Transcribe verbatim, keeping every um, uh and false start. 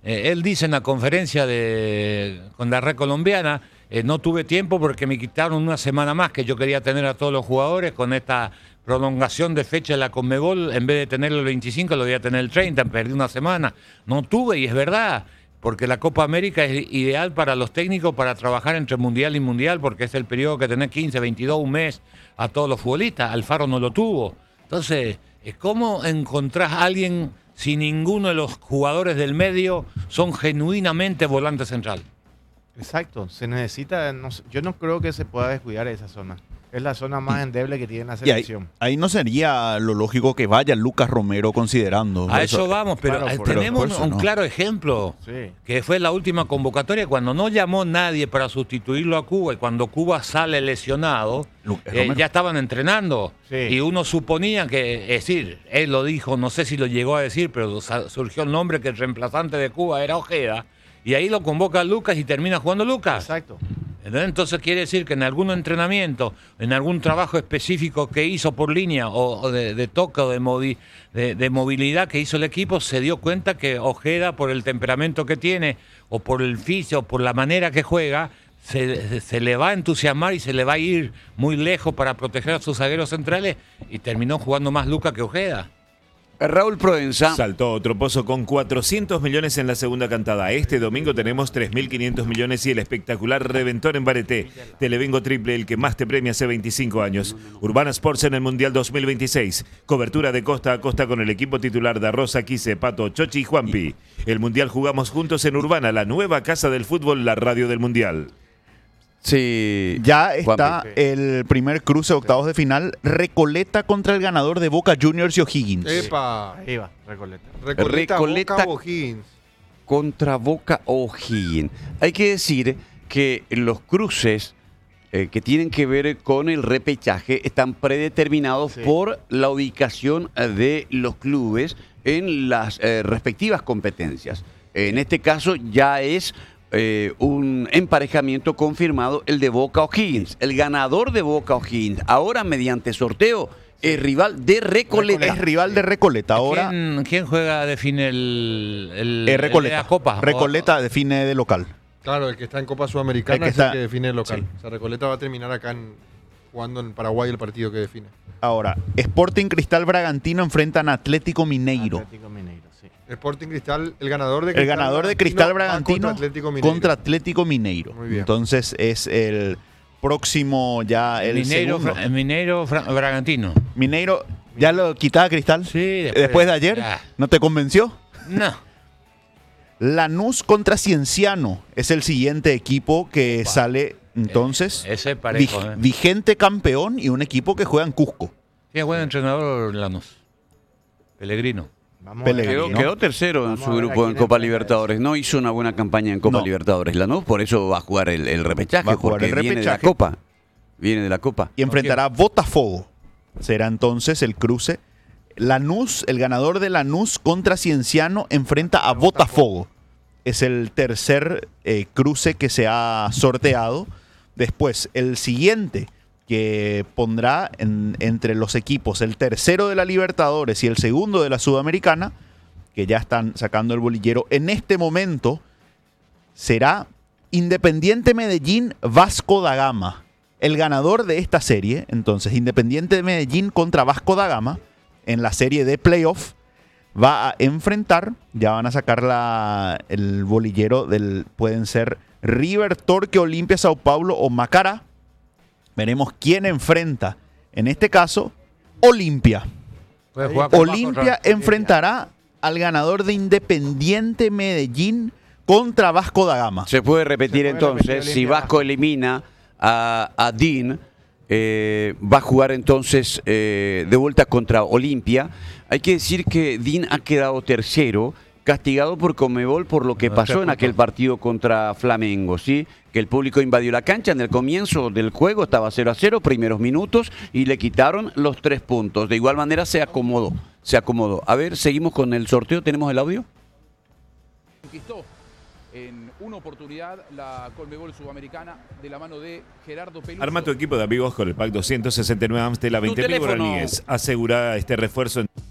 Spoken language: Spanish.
Eh, él dice en la conferencia de, con la red colombiana, eh, no tuve tiempo porque me quitaron una semana más que yo quería tener a todos los jugadores con esta prolongación de fecha de la Conmebol. En vez de tenerlo el veinticinco, lo voy a tener el treinta, perdí una semana. No tuve, y es verdad, porque la Copa América es ideal para los técnicos para trabajar entre mundial y mundial, porque es el periodo que tenés quince, veintidós, un mes a todos los futbolistas. Alfaro no lo tuvo. Entonces, ¿cómo encontrás a alguien si ninguno de los jugadores del medio son genuinamente volante central? Exacto, se necesita, no, yo no creo que se pueda descuidar esa zona. Es la zona más endeble que tiene la selección. Ahí, ahí no sería lo lógico que vaya Lucas Romero considerando. A eso, eso vamos, pero claro, tenemos pero un no. claro ejemplo, sí. que fue la última convocatoria, cuando no llamó nadie para sustituirlo a Cuba, y cuando Cuba sale lesionado, eh, ya estaban entrenando. Sí. Y uno suponía que, es decir, él lo dijo, no sé si lo llegó a decir, pero surgió el nombre que el reemplazante de Cuba era Ojeda, y ahí lo convoca Lucas y termina jugando Lucas. Exacto. Entonces quiere decir que en algún entrenamiento, en algún trabajo específico que hizo por línea o, o de, de toque o de, movi, de, de movilidad que hizo el equipo, se dio cuenta que Ojeda, por el temperamento que tiene o por el físico o por la manera que juega, se, se le va a entusiasmar y se le va a ir muy lejos para proteger a sus zagueros centrales, y terminó jugando más Lucas que Ojeda. Raúl Proenza. Saltó otro pozo con cuatrocientos millones en la segunda cantada. Este domingo tenemos tres mil quinientos millones y el espectacular Reventón en Bareté. Televengo triple, el que más te premia hace veinticinco años. Urbana Sports en el Mundial dos mil veintiséis. Cobertura de costa a costa con el equipo titular de Rosa, Quise, Pato, Chochi y Juanpi. El Mundial jugamos juntos en Urbana, la nueva casa del fútbol, la radio del Mundial. Sí. Ya está Juanpi. el primer cruce de octavos de final. Recoleta contra el ganador de Boca Juniors y O'Higgins. ¡Epa! Ahí va, Recoleta. Recoleta, Recoleta Boca, O'Higgins. Contra Boca O'Higgins. Hay que decir que los cruces eh, que tienen que ver con el repechaje están predeterminados Sí. por la ubicación de los clubes en las eh, respectivas competencias. En este caso ya es eh, un emparejamiento confirmado, el de Boca O'Higgins. El ganador de Boca O'Higgins, ahora mediante sorteo, es rival de Recoleta. Es rival de Recoleta. Ahora ¿Quién, quién juega, define el, el, es Recoleta. el de la Copa? Recoleta define de local. Claro, el que está en Copa Sudamericana El que es está- el que define el local. sí. O sea, Recoleta va a terminar acá en, jugando en Paraguay el partido que define. Ahora, Sporting Cristal Bragantino enfrentan a Atlético Mineiro. Atlético Mineiro, sí. Sporting Cristal, el ganador de El Cristal ganador de Cristal va Bragantino contra Atlético Mineiro. contra Atlético Mineiro. Muy bien. Entonces es el próximo ya el Mineiro, segundo. Fra- Mineiro Fra- Bragantino. Mineiro, ¿ya lo quitaba Cristal? Sí, Después, después- de ayer. ya. ¿No te convenció? No. Lanús contra Cienciano es el siguiente equipo que Opa. sale entonces Ese es parejo. vig- ¿eh? vigente campeón y un equipo que juega en Cusco. Qué buen entrenador Lanús. Pellegrino. Vamos Pellegrini, a ver Quedó, ¿no? quedó tercero en Vamos su a ver grupo a en quién Copa enfrenta Libertadores. No hizo una buena campaña en Copa No. Libertadores, Lanús, por eso va a jugar el, el repechaje, Va a jugar porque el viene de la repechaje. Copa. Viene de la Copa. Y enfrentará a Botafogo. Será entonces el cruce. Lanús, el ganador de Lanús contra Cienciano enfrenta a Botafogo. Es el tercer eh, cruce que se ha sorteado. Después, el siguiente que pondrá en- entre los equipos el tercero de la Libertadores y el segundo de la Sudamericana, que ya están sacando el bolillero en este momento, será Independiente Medellín Vasco da Gama. El ganador de esta serie, entonces, Independiente de Medellín contra Vasco da Gama, en la serie de playoff, va a enfrentar, ya van a sacar la, el bolillero del, pueden ser River, Torque, Olimpia, Sao Paulo o Macará. Veremos quién enfrenta. En este caso, Olimpia. Puede jugar con Olimpia Vasco, enfrentará al ganador de Independiente Medellín contra Vasco da Gama. Se puede repetir puede entonces, repetir si Olimpia Vasco elimina a, a Dean, eh, va a jugar entonces eh, de vuelta contra Olimpia. Hay que decir que Dean ha quedado tercero, castigado por Conmebol por lo que No, pasó tres en aquel puntos. partido contra Flamengo, ¿sí? Que el público invadió la cancha en el comienzo del juego, estaba cero a cero, primeros minutos, y le quitaron los tres puntos. De igual manera se acomodó, se acomodó. A ver, seguimos con el sorteo, ¿tenemos el audio? Conquistó en una oportunidad la Conmebol Sudamericana de la mano de Gerardo Peluso. Arma tu equipo de amigos con el Pack doscientos sesenta y nueve Amstel a veinte mil teléfono. guaraníes. Asegura este refuerzo en